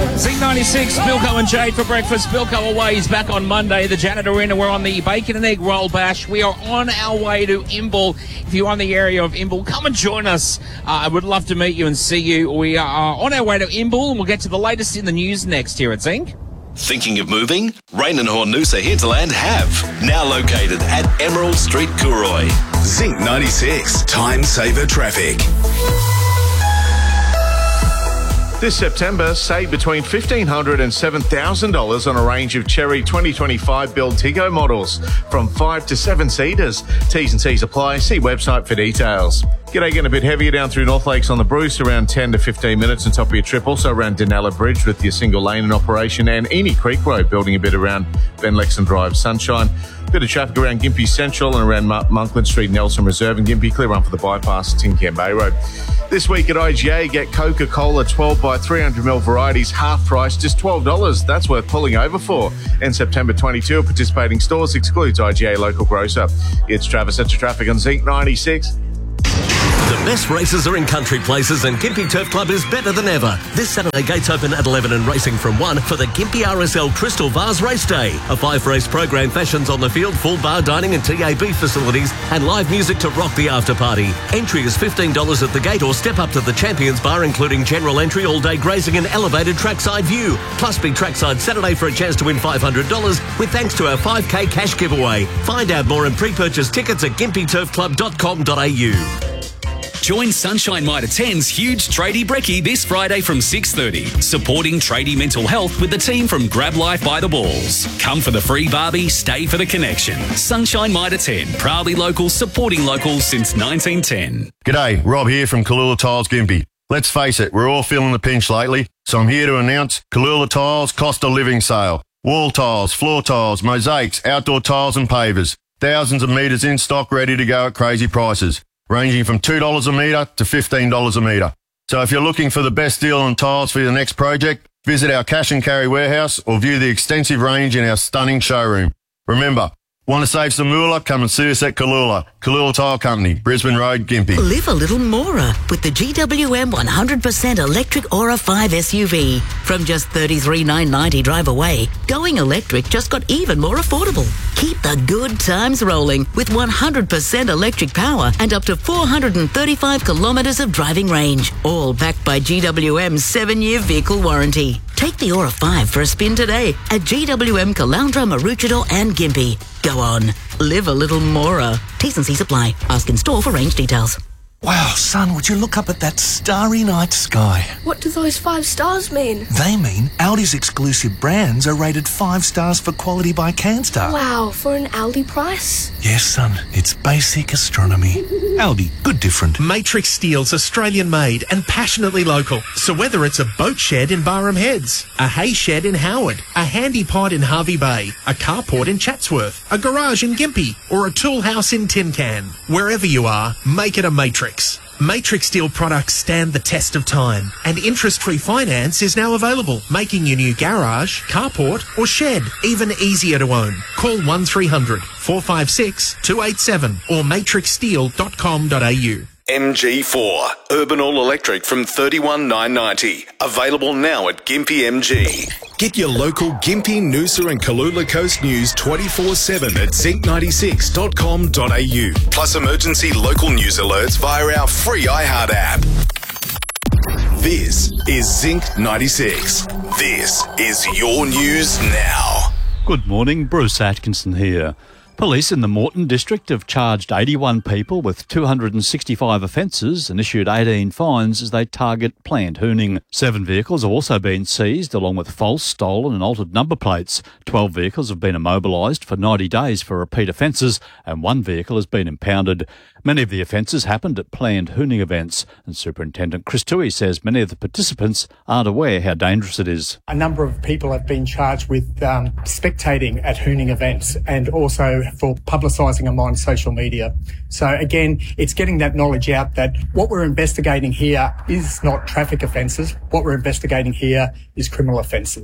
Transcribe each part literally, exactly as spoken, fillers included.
Zing ninety-six, Bilko and Jade for breakfast. Bilko away, he's back on Monday. The janitor in, and we're on the bacon and egg roll bash. We are on our way to Imbil. If you're on the area of Imbil, come and join us. Uh, I would love to meet you and see you. We are on our way to Imbil, and we'll get to the latest in the news next here at Zing. Thinking of moving? Rain and Hornusa Hinterland have. Now located at Emerald Street, Cooroy. Zing ninety-six, time saver traffic. This September, save between fifteen hundred dollars and seven thousand dollars on a range of Chery twenty twenty-five build Tiggo models from five to seven seaters. T's and C's apply. See website for details. G'day, getting a bit heavier down through North Lakes on the Bruce, around ten to fifteen minutes on top of your trip. Also around Denella Bridge with your single lane in operation, and Eni Creek Road building a bit around Ben Lexon Drive, Sunshine. Bit of traffic around Gympie Central and around Monkland Street, Nelson Reserve and Gympie. Clear run for the bypass at Tin Can Bay Road. This week at I G A, get Coca-Cola twelve by three hundred milliliter varieties, half price, just twelve dollars. That's worth pulling over for. And September twenty-second at participating stores, excludes I G A local grocer. It's Travis at traffic on Zing ninety-six. The best races are in country places, and Gympie Turf Club is better than ever. This Saturday, gates open at eleven and racing from one for the Gympie R S L Crystal Vase Race Day. A five-race program, fashions on the field, full bar dining and T A B facilities, and live music to rock the after-party. Entry is fifteen dollars at the gate, or step up to the Champions Bar, including general entry, all-day grazing and elevated trackside view. Plus, be trackside Saturday for a chance to win five hundred dollars with thanks to our five K cash giveaway. Find out more and pre-purchase tickets at gympie turf club dot com dot a u. Join Sunshine Mitre ten's huge tradie brekkie this Friday from six thirty, supporting tradie mental health with the team from Grab Life by the Balls. Come for the free barbie, stay for the connection. Sunshine Mitre ten, proudly local, supporting locals since nineteen ten. G'day, Rob here from Kalula Tiles Gympie. Let's face it, we're all feeling the pinch lately, so I'm here to announce Kalula Tiles Cost of Living Sale. Wall tiles, floor tiles, mosaics, outdoor tiles and pavers. Thousands of metres in stock ready to go at crazy prices, ranging from two dollars a metre to fifteen dollars a metre. So if you're looking for the best deal on tiles for your next project, visit our cash and carry warehouse or view the extensive range in our stunning showroom. Remember, want to save some moolah? Come and see us at Kalula. Kalula Tile Company, Brisbane Road, Gympie. Live a little more with the G W M one hundred percent electric Aura five S U V. From just thirty-three thousand nine hundred ninety drive away, going electric just got even more affordable. Keep the good times rolling with one hundred percent electric power and up to four hundred thirty-five kilometres of driving range, all backed by G W M's seven-year vehicle warranty. Take the Aura five for a spin today at G W M Caloundra, Maroochydore and Gympie. Go on, live a little more. T's and C's apply. Ask in store for range details. Wow, son, would you look up at that starry night sky? What do those five stars mean? They mean Audi's exclusive brands are rated five stars for quality by CanStar. Wow, for an Aldi price? Yes, son, it's basic astronomy. Aldi, good different. Matrix Steel's Australian made and passionately local. So whether it's a boat shed in Barham Heads, a hay shed in Howard, a handy pod in Harvey Bay, a carport in Chatsworth, a garage in Gympie, or a tool house in Tin Can, wherever you are, make it a Matrix. Matrix Steel products stand the test of time, and interest-free finance is now available, making your new garage, carport or shed even easier to own. Call one three hundred, four five six, two eight seven or matrix steel dot com dot a u. M G four, Urban All Electric from thirty-one thousand nine hundred ninety. Available now at Gympie M G. Get your local Gympie, Noosa and Kalula Coast news twenty-four seven at zing ninety-six dot com dot a u. Plus emergency local news alerts via our free iHeart app. This is Zing ninety-six. This is your news now. Good morning, Bruce Atkinson here. Police in the Moreton district have charged eighty-one people with two hundred sixty-five offences and issued eighteen fines as they target planned hooning. Seven vehicles have also been seized, along with false, stolen and altered number plates. Twelve vehicles have been immobilised for ninety days for repeat offences, and one vehicle has been impounded. Many of the offences happened at planned hooning events, and Superintendent Chris Toohey says many of the participants aren't aware how dangerous it is. A number of people have been charged with um, spectating at hooning events and also for publicising them on social media. So again, it's getting that knowledge out that what we're investigating here is not traffic offences. What we're investigating here is criminal offences.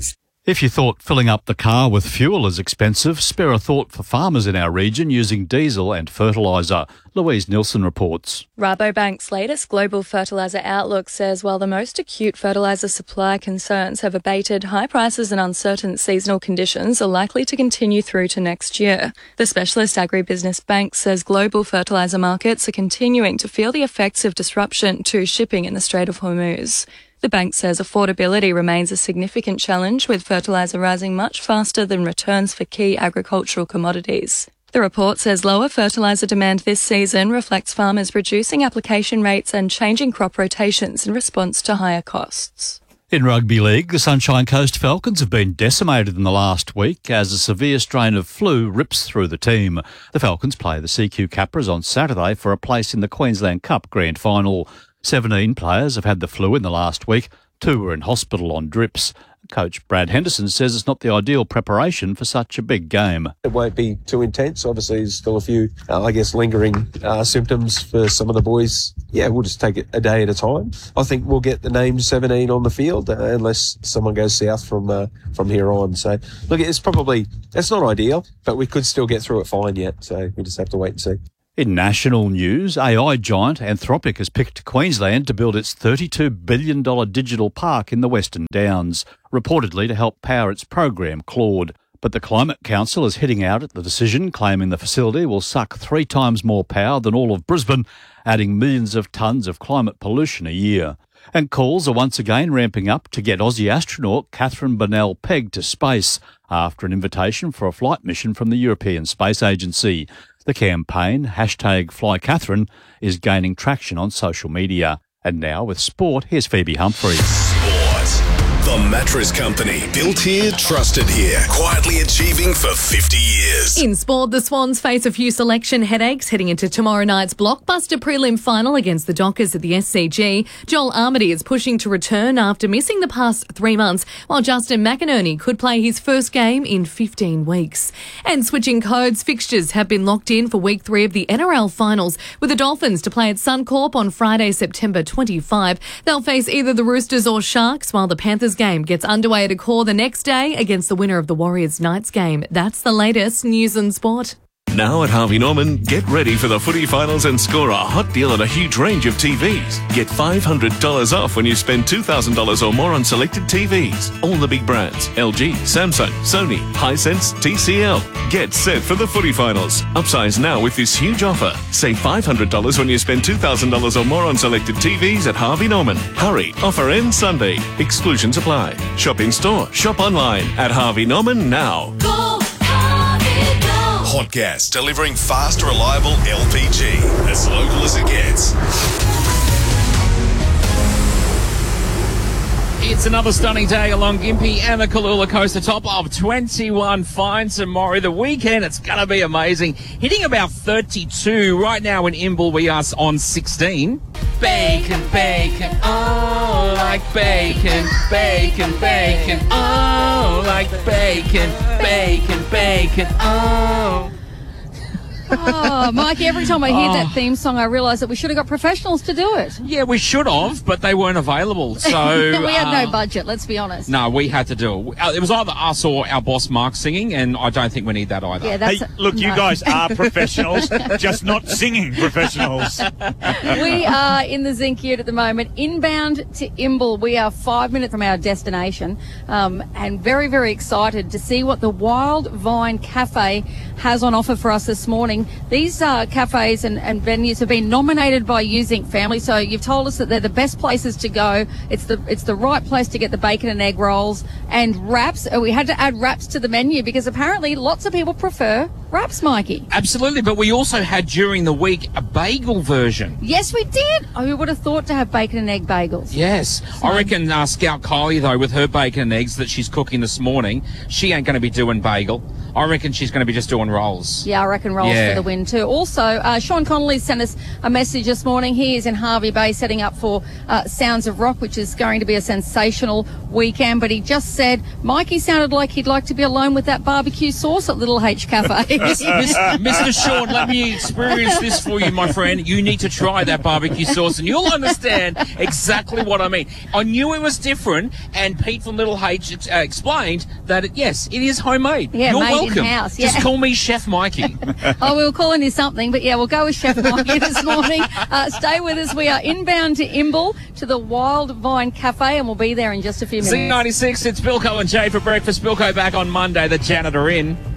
If you thought filling up the car with fuel is expensive, spare a thought for farmers in our region using diesel and fertiliser. Louise Nilsson reports. Rabobank's latest global fertiliser outlook says while the most acute fertiliser supply concerns have abated, high prices and uncertain seasonal conditions are likely to continue through to next year. The specialist agribusiness bank says global fertiliser markets are continuing to feel the effects of disruption to shipping in the Strait of Hormuz. The bank says affordability remains a significant challenge, with fertiliser rising much faster than returns for key agricultural commodities. The report says lower fertiliser demand this season reflects farmers reducing application rates and changing crop rotations in response to higher costs. In rugby league, the Sunshine Coast Falcons have been decimated in the last week as a severe strain of flu rips through the team. The Falcons play the C Q Capras on Saturday for a place in the Queensland Cup Grand Final. seventeen players have had the flu in the last week. Two were in hospital on drips. Coach Brad Henderson says it's not the ideal preparation for such a big game. It won't be too intense. Obviously, there's still a few, uh, I guess, lingering uh, symptoms for some of the boys. Yeah, we'll just take it a day at a time. I think we'll get the name seventeen on the field uh, unless someone goes south from uh, from here on. So, look, it's probably, it's not ideal, but we could still get through it fine yet. So we just have to wait and see. In national news, A I giant Anthropic has picked Queensland to build its thirty-two billion dollars digital park in the Western Downs, reportedly to help power its program Claude. But the Climate Council is hitting out at the decision, claiming the facility will suck three times more power than all of Brisbane, adding millions of tonnes of climate pollution a year. And calls are once again ramping up to get Aussie astronaut Catherine Bonnell pegged to space after an invitation for a flight mission from the European Space Agency. The campaign, hashtag FlyCatherine, is gaining traction on social media. And now with sport, here's Phoebe Humphrey. Sport. The Mattress Company. Built here, trusted here. Quietly achieving for fifty years. In sport, the Swans face a few selection headaches heading into tomorrow night's blockbuster prelim final against the Dockers at the S C G. Joel Armady is pushing to return after missing the past three months, while Justin McInerney could play his first game in fifteen weeks. And switching codes, fixtures have been locked in for week three of the N R L finals, with the Dolphins to play at Suncorp on Friday, September twenty-fifth. They'll face either the Roosters or Sharks, while the Panthers game gets underway at Accor the next day against the winner of the Warriors Knights game. That's the latest news and sport. Now at Harvey Norman, get ready for the footy finals and score a hot deal on a huge range of T Vs. Get five hundred dollars off when you spend two thousand dollars or more on selected T Vs. All the big brands: L G, Samsung, Sony, Hisense, T C L. Get set for the footy finals. Upsize now with this huge offer. Save five hundred dollars when you spend two thousand dollars or more on selected T Vs at Harvey Norman. Hurry, offer ends Sunday. Exclusions apply. Shop in store, shop online at Harvey Norman now. Go Harvey, go! Hot gas, delivering fast, reliable L P G. As local as it gets. It's another stunning day along Gympie and the Cooloola Coast, a top of twenty-one fine tomorrow. The weekend, it's going to be amazing. Hitting about thirty-two. Right now in Imbil, we are on sixteen. Bacon, bacon, oh, like bacon, bacon, bacon, oh, like bacon, bacon, bacon, oh. Oh, Mike, every time I hear Oh. that theme song, I realise that we should have got professionals to do it. Yeah, we should have, but they weren't available. So we had uh, no budget, let's be honest. No, we had to do it. Uh, It was either us or our boss Mark singing, and I don't think we need that either. Yeah, that's Hey, look, you no. guys are professionals, just not singing professionals. We are in the Zinc Ute at the moment, inbound to Imbil. We are five minutes from our destination, um, and very, very excited to see what the Wild Vine Cafe has on offer for us this morning. These uh, cafes and, and venues have been nominated by U Zinc Family, so you've told us that they're the best places to go. It's the it's the right place to get the bacon and egg rolls and wraps. Uh, We had to add wraps to the menu because apparently lots of people prefer wraps, Mikey. Absolutely, but we also had during the week a bagel version. Yes, we did. Oh, who would have thought to have bacon and egg bagels? Yes. I reckon uh, Scout Kylie, though, with her bacon and eggs that she's cooking this morning, she ain't going to be doing bagel. I reckon she's going to be just doing rolls. Yeah, I reckon rolls Yeah. for the win too. Also, uh, Sean Connolly sent us a message this morning. He is in Harvey Bay setting up for uh, Sounds of Rock, which is going to be a sensational weekend. But he just said Mikey sounded like he'd like to be alone with that barbecue sauce at Little H Cafe. Mister Sean, let me experience this for you, my friend. You need to try that barbecue sauce and you'll understand exactly what I mean. I knew it was different, and Pete from Little H uh, explained that, it, yes, it is homemade. Yeah, You're made welcome. in-house, yeah. Just call me Chef Mikey. Oh, we were calling you something, but yeah, we'll go with Chef Mikey this morning. Uh, stay with us. We are inbound to Imbil to the Wild Vine Cafe, and we'll be there in just a few minutes. Z ninety-six, it's Bilko and Jay for breakfast. Bilko back on Monday, the janitor in.